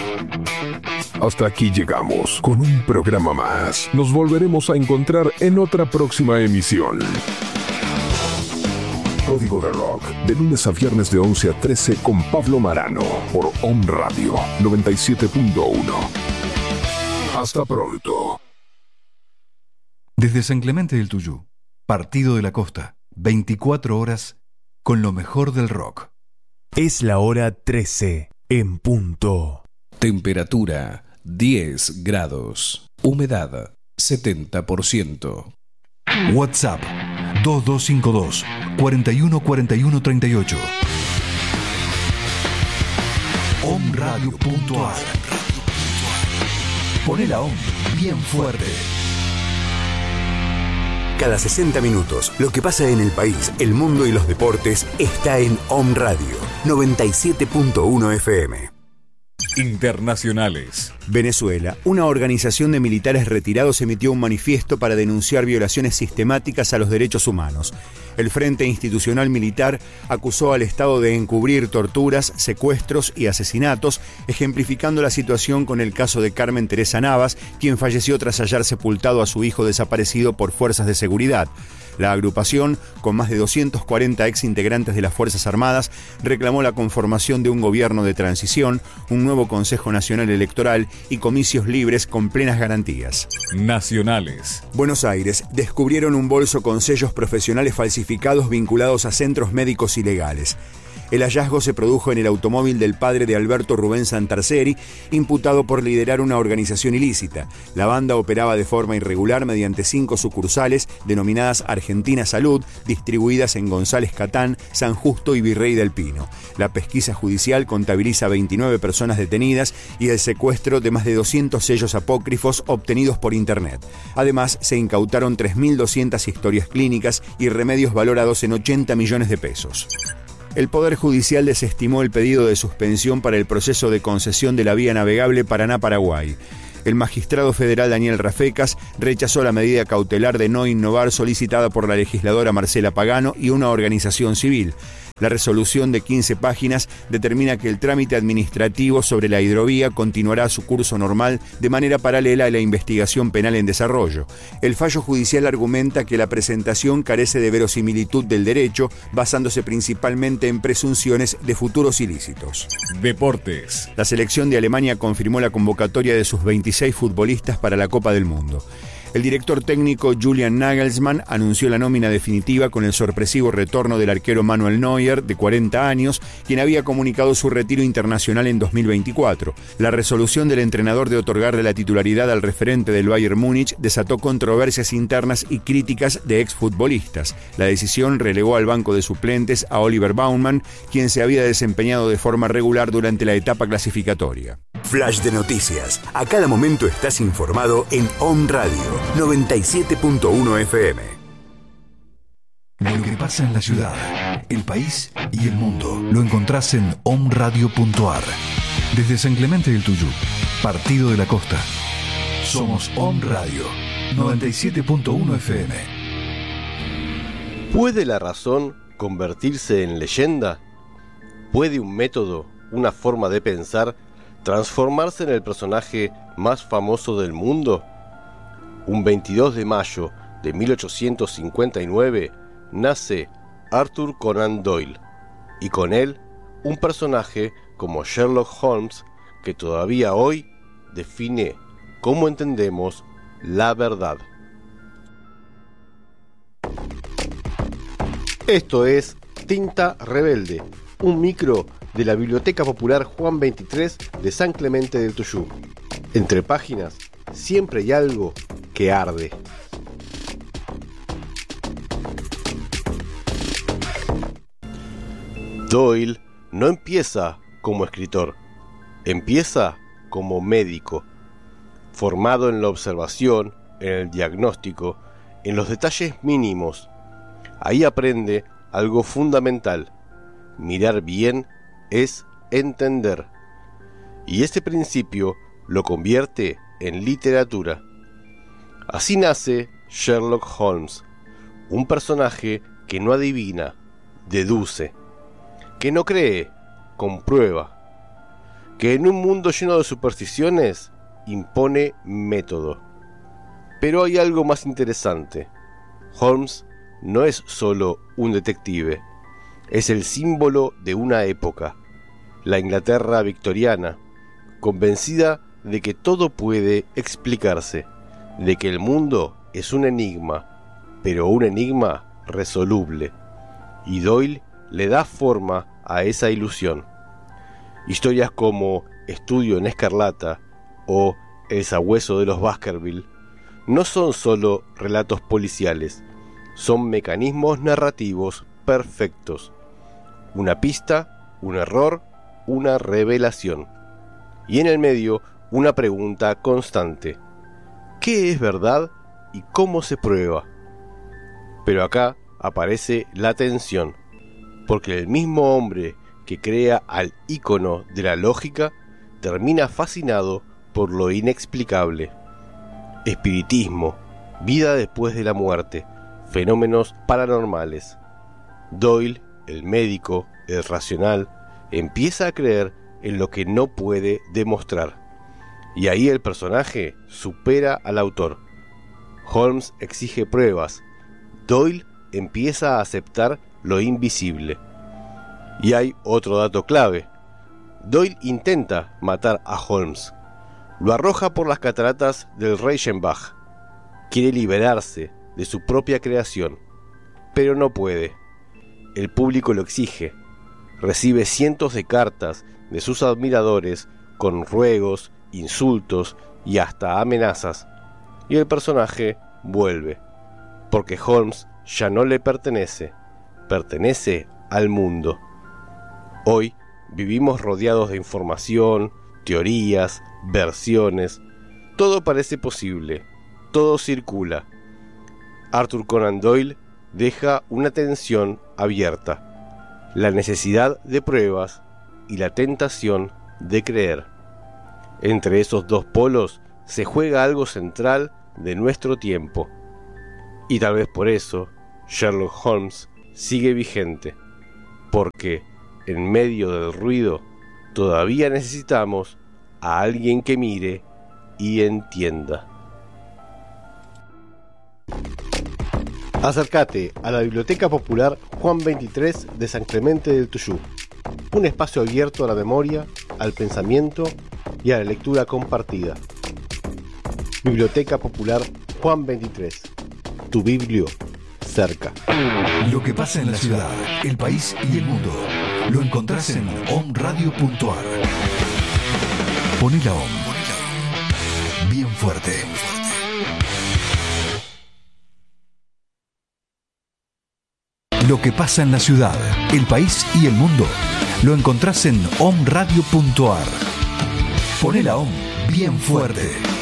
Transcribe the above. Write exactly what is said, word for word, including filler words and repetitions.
Hasta aquí llegamos con un programa más. Nos volveremos a encontrar en otra próxima emisión. Código de Rock, de lunes a viernes de once a trece con Pablo Marano, por Om Radio noventa y siete punto uno. Hasta pronto. Desde San Clemente del Tuyú, Partido de la Costa, veinticuatro horas con lo mejor del rock. Es la hora trece, en punto. Temperatura diez grados. Humedad setenta por ciento. WhatsApp dos dos cinco dos, cuatro uno cuatro uno tres ocho. omradio punto ar. Poné la O M bien fuerte. Cada sesenta minutos, lo que pasa en el país, el mundo y los deportes está en Om Radio noventa y siete punto uno F M. Internacionales. Venezuela, una organización de militares retirados emitió un manifiesto para denunciar violaciones sistemáticas a los derechos humanos. El Frente Institucional Militar acusó al Estado de encubrir torturas, secuestros y asesinatos, ejemplificando la situación con el caso de Carmen Teresa Navas, quien falleció tras hallar sepultado a su hijo desaparecido por fuerzas de seguridad. La agrupación, con más de doscientos cuarenta ex integrantes de las Fuerzas Armadas, reclamó la conformación de un gobierno de transición, un nuevo Consejo Nacional Electoral y comicios libres con plenas garantías. Nacionales. Buenos Aires, descubrieron un bolso con sellos profesionales falsificados vinculados a centros médicos ilegales. El hallazgo se produjo en el automóvil del padre de Alberto Rubén Santarceri, imputado por liderar una organización ilícita. La banda operaba de forma irregular mediante cinco sucursales denominadas Argentina Salud, distribuidas en González Catán, San Justo y Virrey del Pino. La pesquisa judicial contabiliza veintinueve personas detenidas y el secuestro de más de doscientos sellos apócrifos obtenidos por Internet. Además, se incautaron tres mil doscientas historias clínicas y remedios valorados en ochenta millones de pesos. El Poder Judicial desestimó el pedido de suspensión para el proceso de concesión de la vía navegable Paraná-Paraguay. El magistrado federal Daniel Rafecas rechazó la medida cautelar de no innovar solicitada por la legisladora Marcela Pagano y una organización civil. La resolución de quince páginas determina que el trámite administrativo sobre la hidrovía continuará su curso normal de manera paralela a la investigación penal en desarrollo. El fallo judicial argumenta que la presentación carece de verosimilitud del derecho, basándose principalmente en presunciones de futuros ilícitos. Deportes. La selección de Alemania confirmó la convocatoria de sus veintiséis futbolistas para la Copa del Mundo. El director técnico Julian Nagelsmann anunció la nómina definitiva con el sorpresivo retorno del arquero Manuel Neuer, de cuarenta años, quien había comunicado su retiro internacional en dos mil veinticuatro. La resolución del entrenador de otorgarle la titularidad al referente del Bayern Múnich desató controversias internas y críticas de exfutbolistas. La decisión relegó al banco de suplentes a Oliver Baumann, quien se había desempeñado de forma regular durante la etapa clasificatoria. Flash de noticias. A cada momento estás informado en Om Radio noventa y siete punto uno F M. Lo que pasa en la ciudad, el país y el mundo lo encontrás en omradio punto ar. Desde San Clemente del Tuyú, Partido de la Costa. Somos Om Radio noventa y siete punto uno F M. ¿Puede la razón convertirse en leyenda? ¿Puede un método, una forma de pensar, transformarse en el personaje más famoso del mundo? Un veintidós de mayo de mil ochocientos cincuenta y nueve nace Arthur Conan Doyle, y con él un personaje como Sherlock Holmes que todavía hoy define cómo entendemos la verdad. Esto es Tinta Rebelde, un micro de la Biblioteca Popular Juan veintitrés de San Clemente del Tuyú. Entre páginas siempre hay algo que arde. Doyle no empieza como escritor, empieza como médico, formado en la observación, en el diagnóstico, en los detalles mínimos. Ahí aprende algo fundamental: mirar bien es entender. Y ese principio lo convierte en literatura. Así nace Sherlock Holmes, un personaje que no adivina, deduce, que no cree, comprueba, que en un mundo lleno de supersticiones impone método. Pero hay algo más interesante. Holmes no es solo un detective, es el símbolo de una época, la Inglaterra victoriana, convencida de que todo puede explicarse, de que el mundo es un enigma, pero un enigma resoluble, y Doyle le da forma a esa ilusión. Historias como Estudio en Escarlata o El sabueso de los Baskerville no son solo relatos policiales, son mecanismos narrativos perfectos. Una pista, un error, una revelación. Y en el medio, una pregunta constante. ¿Qué es verdad y cómo se prueba? Pero acá aparece la tensión, porque el mismo hombre que crea al ícono de la lógica termina fascinado por lo inexplicable. Espiritismo, vida después de la muerte, fenómenos paranormales. Doyle, el médico, el racional, empieza a creer en lo que no puede demostrar. Y ahí el personaje supera al autor. Holmes exige pruebas. Doyle empieza a aceptar lo invisible. Y hay otro dato clave. Doyle intenta matar a Holmes. Lo arroja por las cataratas del Reichenbach. Quiere liberarse de su propia creación, pero no puede. El público lo exige. Recibe cientos de cartas de sus admiradores con ruegos, insultos y hasta amenazas. Y el personaje vuelve, porque Holmes ya no le pertenece, pertenece al mundo. Hoy vivimos rodeados de información, teorías, versiones. Todo parece posible, todo circula. Arthur Conan Doyle deja una tensión abierta, la necesidad de pruebas y la tentación de creer. Entre esos dos polos se juega algo central de nuestro tiempo. Y tal vez por eso Sherlock Holmes sigue vigente, porque en medio del ruido todavía necesitamos a alguien que mire y entienda. Acércate a la Biblioteca Popular Juan veintitrés de San Clemente del Tuyú, un espacio abierto a la memoria, al pensamiento y a la lectura compartida. Biblioteca Popular Juan veintitrés, tu biblio cerca. Lo que pasa en la ciudad, el país y el mundo, lo encontrás en om radio punto a r. Poné la om bien fuerte. Lo que pasa en la ciudad, el país y el mundo, lo encontrás en om radio punto a r. Poné la om bien fuerte.